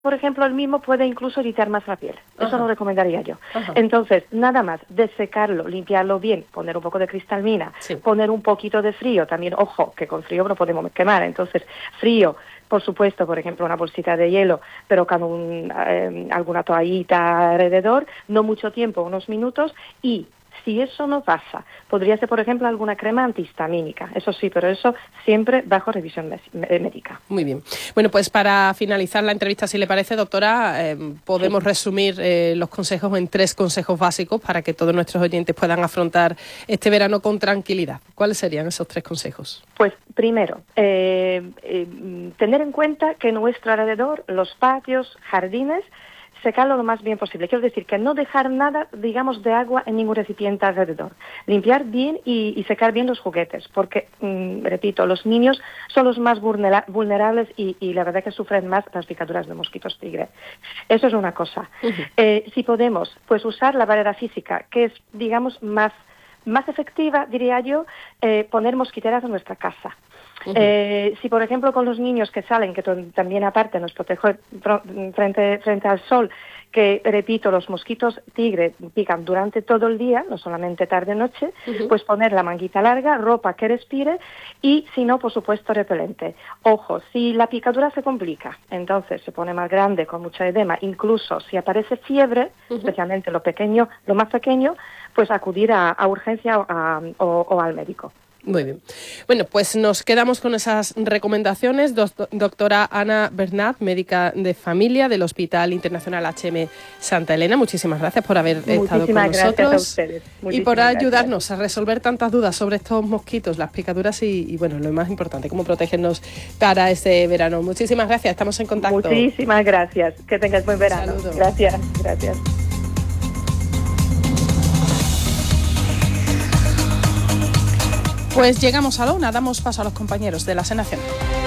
por ejemplo, el mismo puede incluso irritar más la piel. Eso lo recomendaría yo. Ajá. Entonces, nada más, desecarlo, limpiarlo bien, poner un poco de cristalmina, poner un poquito de frío. También, ojo, que con frío no podemos quemar. Entonces, frío, por supuesto, por ejemplo, una bolsita de hielo, pero con alguna toallita alrededor, no mucho tiempo, unos minutos, y si eso no pasa, podría ser, por ejemplo, alguna crema antihistamínica. Eso sí, pero eso siempre bajo revisión médica. Muy bien. Bueno, pues para finalizar la entrevista, si le parece, doctora, podemos resumir los consejos en 3 consejos básicos para que todos nuestros oyentes puedan afrontar este verano con tranquilidad. ¿Cuáles serían esos 3 consejos? Pues primero, tener en cuenta que en nuestro alrededor, los patios, jardines, secarlo lo más bien posible. Quiero decir que no dejar nada, digamos, de agua en ningún recipiente alrededor. Limpiar bien y secar bien los juguetes, porque, repito, los niños son los más vulnerables y la verdad que sufren más las picaduras de mosquitos tigre. Eso es una cosa. Si podemos, pues usar la barrera física, que es, digamos, más efectiva, diría yo, poner mosquiteras en nuestra casa. Si, por ejemplo, con los niños que salen, que también aparte nos protege frente al sol, que, repito, los mosquitos tigre pican durante todo el día, no solamente tarde-noche, pues poner la manguita larga, ropa que respire y, si no, por supuesto, repelente. Ojo, si la picadura se complica, entonces se pone más grande, con mucha edema, incluso si aparece fiebre, especialmente lo más pequeño, pues acudir a urgencia o al médico. Muy bien. Bueno, pues nos quedamos con esas recomendaciones. Doctora Ana Bernat, médica de familia del Hospital Internacional HM Santa Elena. Muchísimas gracias por haber estado con nosotros. Gracias a ustedes. Y por ayudarnos a resolver tantas dudas sobre estos mosquitos, las picaduras y bueno, lo más importante, cómo protegernos para este verano. Muchísimas gracias, estamos en contacto. Muchísimas gracias. Que tengas buen verano. Saludos. Gracias. Pues llegamos a la 1, damos paso a los compañeros de la SER Nacional.